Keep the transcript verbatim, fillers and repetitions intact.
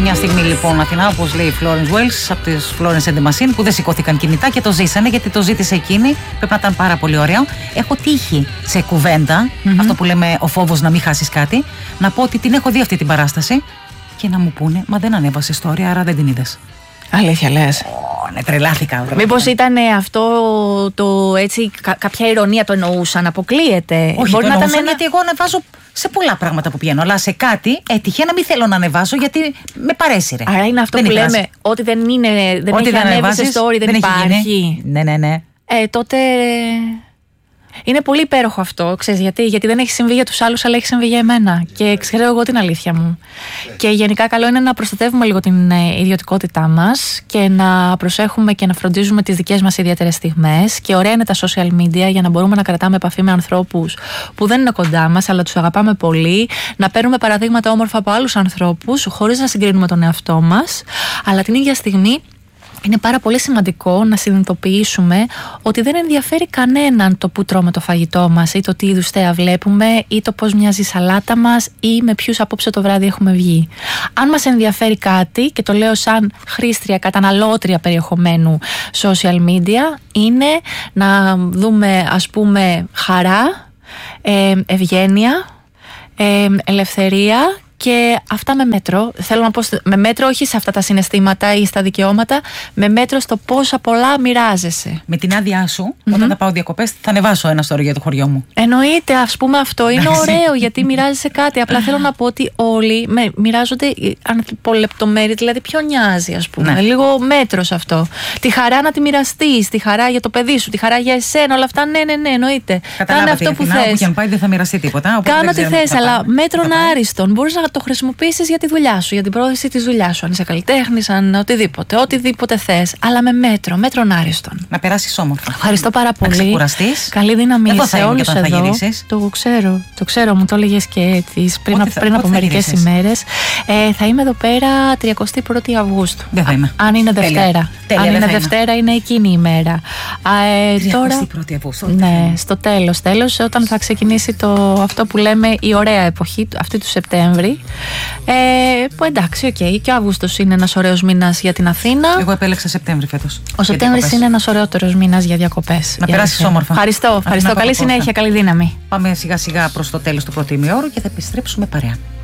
μια στιγμή λοιπόν Αθηνά, όπως λέει η Florence Wells από τις Florence and the Machine, που δεν σηκώθηκαν κινητά και το ζήσανε γιατί το ζήτησε εκείνη. Πρέπει να ήταν πάρα πολύ ωραίο. Έχω τύχει σε κουβέντα, mm-hmm. αυτό που λέμε ο φόβος να μην χάσεις κάτι, να πω ότι την έχω δει αυτή την παράσταση και να μου πούνε, μα δεν ανέβασε story, άρα δεν την είδες. Αλήθεια λες? Oh, ναι, τρελάθηκα. Μήπως ήταν αυτό το έτσι, κα, κάποια ηρωνία το εννοούσαν, αποκλείεται? Όχι, μπορεί το να εννοούσαν ήταν ένα... γιατί εγώ ανεβάζω σε πολλά πράγματα που πηγαίνω, αλλά σε κάτι έτυχε να μην θέλω να ανεβάσω γιατί με παρέσυρε. Άρα είναι αυτό δεν που λέμε, βράση. ότι δεν, είναι, δεν ότι έχει δεν ανέβει σε story, δεν, δεν υπάρχει. Ναι, ναι, ναι. Ε, τότε... Είναι πολύ υπέροχο αυτό, ξέρεις γιατί, γιατί δεν έχει συμβεί για τους άλλους, αλλά έχει συμβεί για εμένα. Και ξέρω εγώ την αλήθεια μου. Και γενικά καλό είναι να προστατεύουμε λίγο την ιδιωτικότητά μας και να προσέχουμε και να φροντίζουμε τις δικές μας ιδιαίτερες στιγμές. Και ωραία είναι τα social media για να μπορούμε να κρατάμε επαφή με ανθρώπους που δεν είναι κοντά μας, αλλά τους αγαπάμε πολύ. Να παίρνουμε παραδείγματα όμορφα από άλλους ανθρώπους, χωρίς να συγκρίνουμε τον εαυτό μας. Αλλά την ίδια στιγμή είναι πάρα πολύ σημαντικό να συνειδητοποιήσουμε ότι δεν ενδιαφέρει κανέναν το που τρώμε το φαγητό μας ή το τι είδους θέα βλέπουμε ή το πώς μοιάζει η σαλάτα μας ή με ποιους απόψε το βράδυ έχουμε βγει. Αν μας ενδιαφέρει κάτι, και το λέω σαν χρήστρια, καταναλώτρια περιεχομένου social media, είναι να δούμε ας πούμε χαρά, ε, ευγένεια, ε, ελευθερία. Και αυτά με μέτρο, θέλω να πω με μέτρο όχι σε αυτά τα συναισθήματα ή στα δικαιώματα, με μέτρο στο πόσα πολλά μοιράζεσαι. Με την άδειά σου, mm-hmm. όταν θα πάω διακοπές, θα ανεβάσω ένα story για το χωριό μου. Εννοείται, ας πούμε αυτό είναι ωραίο γιατί μοιράζεσαι κάτι. Απλά θέλω να πω ότι όλοι με, μοιράζονται ανθρωπολεπτομέρειες, δηλαδή ποιο νοιάζει, ας πούμε. Ναι. Λίγο μέτρο σε αυτό. Τη χαρά να τη μοιραστείς, τη χαρά για το παιδί σου, τη χαρά για εσένα, όλα αυτά. Ναι, ναι, ναι, εννοείται. Κάνε αυτό που θες. Όπου και αν πάει δεν θα μοιραστεί τίποτα. Κάνω τι θες, αλλά μέτρον άριστον. Μπορείς να το χρησιμοποιήσεις για τη δουλειά σου, για την πρόθεση της δουλειάς σου. Αν είσαι καλλιτέχνης, αν οτιδήποτε, οτιδήποτε θες, αλλά με μέτρο, μέτρον άριστον. Να περάσεις όμορφα. Ευχαριστώ πάρα πολύ. Να ξεκουραστείς. Καλή δύναμη εδώ σε όλους εδώ. Το ξέρω, το ξέρω, μου το έλεγες και έτσι πριν, θα, πριν από μερικές ημέρες. Ε, θα είμαι εδώ πέρα τριαντή πρώτη Αυγούστου. Δεν θα είμαι. Αν είναι Δευτέρα. Τέλεια. Τέλεια, αν είναι Δευτέρα, είναι εκείνη η ημέρα. Ε, τώρα, πρώτη Αυγούστου. Ναι, στο τέλος, τέλος, όταν θα ξεκινήσει το, αυτό που λέμε η ωραία εποχή, αυτή του Σεπτέμβρη. Ε, που εντάξει, οκ, okay, και ο Αύγουστος είναι ένας ωραίος μήνας για την Αθήνα. Εγώ επέλεξα Σεπτέμβρη φέτος. Ο Σεπτέμβρης είναι ένας ωραίος μήνας για διακοπές. Να περάσεις όμορφα. Ευχαριστώ, ευχαριστώ. Καλή συνέχεια, καλή δύναμη. Πάμε σιγά σιγά προς το τέλος του πρώτου ημιώρου και θα επιστρέψουμε παρέα.